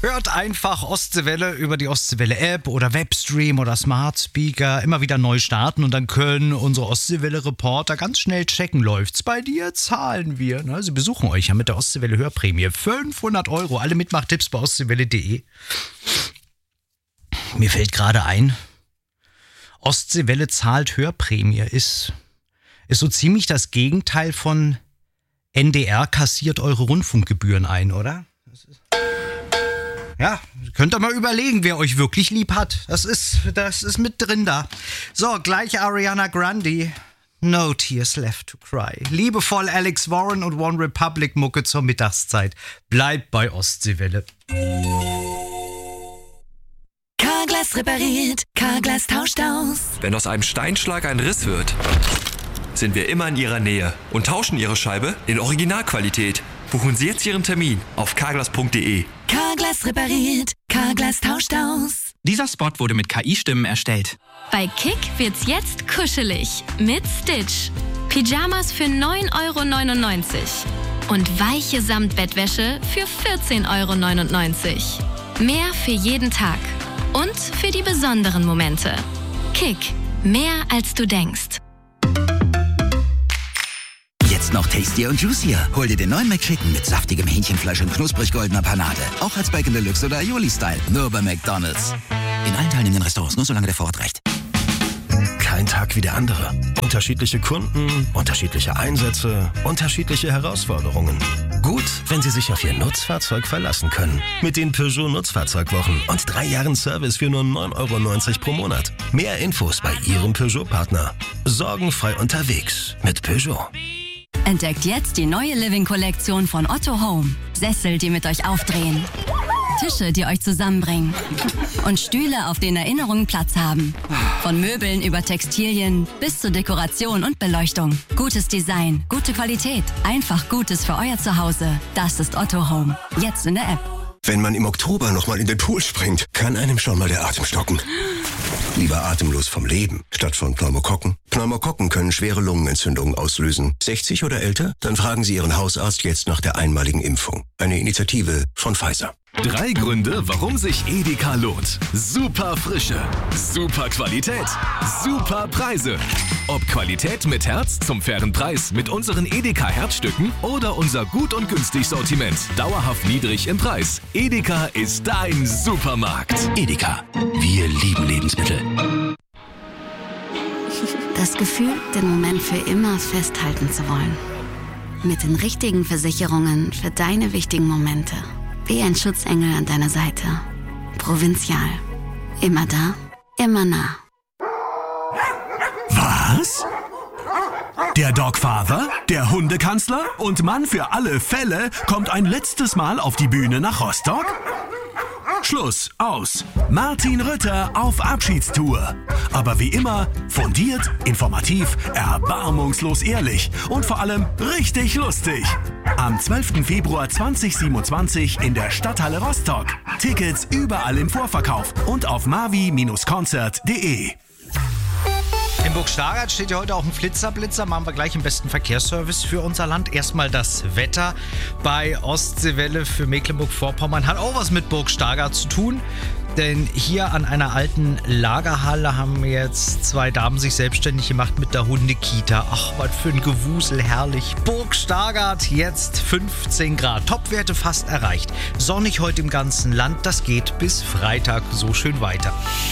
Hört einfach Ostseewelle über die Ostseewelle-App oder Webstream oder Smart Speaker. Immer wieder neu starten und dann können unsere Ostseewelle-Reporter ganz schnell checken, läuft's bei dir, zahlen wir. Ne? Sie besuchen euch ja mit der Ostseewelle-Hörprämie. 500 €. Alle Mitmachtipps bei ostseewelle.de. Mir fällt gerade ein, Ostseewelle zahlt Hörprämie ist so ziemlich das Gegenteil von NDR kassiert eure Rundfunkgebühren ein, oder? Ja, könnt ihr mal überlegen, wer euch wirklich lieb hat. Das ist mit drin da. So, gleich Ariana Grande. No Tears Left to Cry. Liebevoll Alex Warren und One Republic Mucke zur Mittagszeit. Bleibt bei Ostseewelle. Carglass repariert, Carglass tauscht aus. Wenn aus einem Steinschlag ein Riss wird, sind wir immer in Ihrer Nähe und tauschen Ihre Scheibe in Originalqualität. Buchen Sie jetzt Ihren Termin auf carglass.de. Carglass repariert, Carglass tauscht aus. Dieser Spot wurde mit KI-Stimmen erstellt. Bei Kick wird's jetzt kuschelig mit Stitch. Pyjamas für 9,99 € und weiche Samtbettwäsche für 14,99 €. Mehr für jeden Tag und für die besonderen Momente. Kick, mehr als du denkst. Jetzt noch tastier und juicier. Hol dir den neuen McChicken mit saftigem Hähnchenfleisch und knusprig goldener Panade. Auch als Bacon Deluxe oder Aioli-Style. Nur bei McDonald's. In allen teilnehmenden Restaurants, nur solange der Vorrat reicht. Kein Tag wie der andere. Unterschiedliche Kunden, unterschiedliche Einsätze, unterschiedliche Herausforderungen. Gut, wenn Sie sich auf Ihr Nutzfahrzeug verlassen können. Mit den Peugeot Nutzfahrzeugwochen und 3 Jahren Service für nur 9,90 € pro Monat. Mehr Infos bei Ihrem Peugeot-Partner. Sorgenfrei unterwegs mit Peugeot. Entdeckt jetzt die neue Living-Kollektion von Otto Home. Sessel, die mit euch aufdrehen. Tische, die euch zusammenbringen. Und Stühle, auf denen Erinnerungen Platz haben. Von Möbeln über Textilien bis zur Dekoration und Beleuchtung. Gutes Design, gute Qualität. Einfach Gutes für euer Zuhause. Das ist Otto Home. Jetzt in der App. Wenn man im Oktober nochmal in den Pool springt, kann einem schon mal der Atem stocken. Lieber atemlos vom Leben, statt von Pneumokokken. Pneumokokken können schwere Lungenentzündungen auslösen. 60 oder älter? Dann fragen Sie Ihren Hausarzt jetzt nach der einmaligen Impfung. Eine Initiative von Pfizer. 3 Gründe, warum sich Edeka lohnt. Super Frische, super Qualität, super Preise. Ob Qualität mit Herz zum fairen Preis mit unseren Edeka Herzstücken oder unser gut und günstig Sortiment. Dauerhaft niedrig im Preis. Edeka ist dein Supermarkt. Edeka. Wir lieben Lebensmittel. Das Gefühl, den Moment für immer festhalten zu wollen. Mit den richtigen Versicherungen für deine wichtigen Momente. Wie ein Schutzengel an deiner Seite. Provinzial. Immer da, immer nah. Was? Der Dogfather, der Hundekanzler und Mann für alle Fälle kommt ein letztes Mal auf die Bühne nach Rostock? Schluss, aus. Martin Rütter auf Abschiedstour. Aber wie immer, fundiert, informativ, erbarmungslos ehrlich und vor allem richtig lustig. Am 12. Februar 2027 in der Stadthalle Rostock. Tickets überall im Vorverkauf und auf mavi-konzert.de. In Burgstarath steht ja heute auch ein Flitzerblitzer. Machen wir gleich im besten Verkehrsservice für unser Land. Erstmal das Wetter bei Ostseewelle für Mecklenburg-Vorpommern. Hat auch was mit Burgstarath zu tun. Denn hier an einer alten Lagerhalle haben jetzt 2 Damen sich selbstständig gemacht mit der Hundekita. Ach, was für ein Gewusel, herrlich. Burgstarath jetzt 15 Grad. Topwerte fast erreicht. Sonnig heute im ganzen Land. Das geht bis Freitag so schön weiter.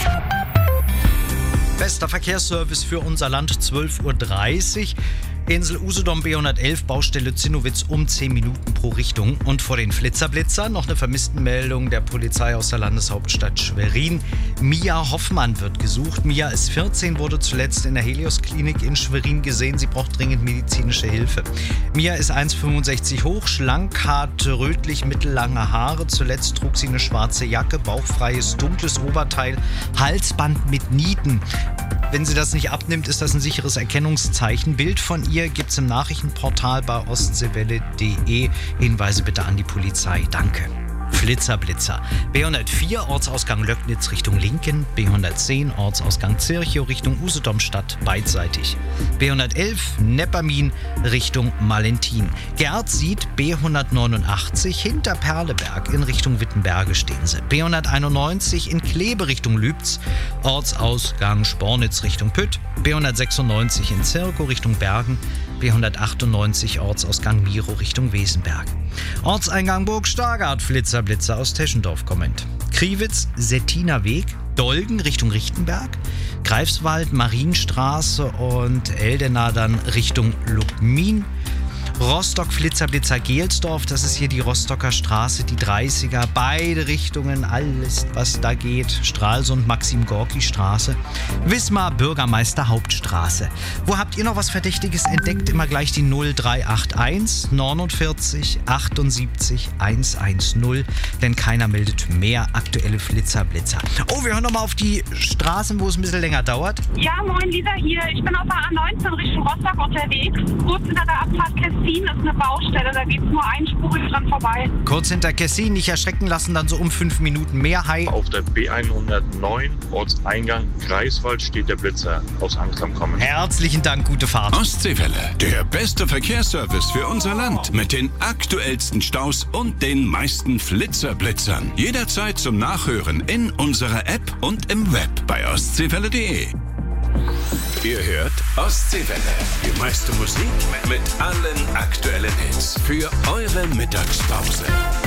Bester Verkehrsservice für unser Land, 12:30 Uhr. Insel Usedom B111, Baustelle Zinnowitz um 10 Minuten pro Richtung. Und vor den Flitzerblitzern noch eine Vermisstenmeldung der Polizei aus der Landeshauptstadt Schwerin. Mia Hoffmann wird gesucht. Mia ist 14, wurde zuletzt in der Helios-Klinik in Schwerin gesehen. Sie braucht dringend medizinische Hilfe. Mia ist 1,65 hoch, schlank, hat rötlich mittellange Haare. Zuletzt trug sie eine schwarze Jacke, bauchfreies, dunkles Oberteil, Halsband mit Nieten. Wenn sie das nicht abnimmt, ist das ein sicheres Erkennungszeichen. Bild von ihr gibt es im Nachrichtenportal bei ostseewelle.de. Hinweise bitte an die Polizei. Danke. Flitzer-Blitzer. B104 Ortsausgang Löcknitz Richtung Linken, B110 Ortsausgang Zirchow Richtung Usedom-Stadt beidseitig. B111 Neppermin Richtung Malentin. Gerd sieht B189 hinter Perleberg in Richtung Wittenberge stehen sie. B191 in Kleve Richtung Lübz, Ortsausgang Spornitz Richtung Pütt. B196 in Zirchow Richtung Bergen, B198 Ortsausgang Miro Richtung Wesenberg. Ortseingang Burg Stargard, Flitzer-Blitzer aus Teschendorf kommend. Kriwitz, Settiner Weg, Dolgen Richtung Richtenberg, Greifswald, Marienstraße und Eldena dann Richtung Lubmin. Rostock, Flitzer-Blitzer Gelsdorf, das ist hier die Rostocker Straße, die 30er, beide Richtungen, alles was da geht. Stralsund, Maxim-Gorki-Straße. Wismar, Bürgermeister Hauptstraße. Wo habt ihr noch was Verdächtiges entdeckt? Immer gleich die 0381 49 78 110, denn keiner meldet mehr aktuelle Flitzer-Blitzer. Oh, wir hören nochmal auf die Straßen, wo es ein bisschen länger dauert. Ja, moin, Lisa hier. Ich bin auf der A19 Richtung Rostock unterwegs. Kurz hinter der Abfahrt Kessin ist eine Baustelle, da geht es nur einspurig dran vorbei. Kurz hinter Kessin, nicht erschrecken lassen, dann so um 5 Minuten mehr. Hi. Auf der B109 Ortseingang Greifswald steht der Blitzer aus Angst am Kommen. Herzlichen Dank, gute Fahrt. Ostseewelle, der beste Verkehrsservice für unser Land mit den aktuellsten Staus und den meisten Flitzer-Blitzern. Jederzeit zum Nachhören in unserer App und im Web bei ostseewelle.de. Ihr hört Ostseewelle. Die meiste Musik mit allen aktuellen Hits für eure Mittagspause.